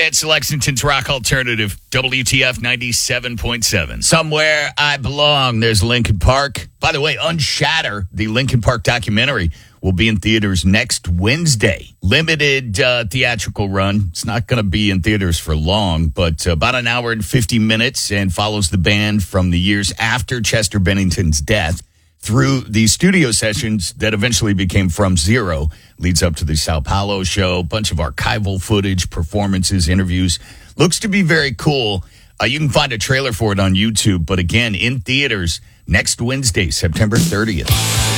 It's Lexington's Rock Alternative, WTF 97.7. Somewhere I Belong. There's Linkin Park. By the way, Unshatter, the Linkin Park documentary, will be in theaters next Wednesday. Limited theatrical run. It's not going to be in theaters for long, but about an hour and 50 minutes, and follows the band from the years after Chester Bennington's death through the studio sessions that eventually became From Zero, leads up to the Sao Paulo show, bunch of archival footage, performances, interviews. Looks to be very cool. You can find a trailer for it on YouTube, but again, in theaters next Wednesday, September 30th.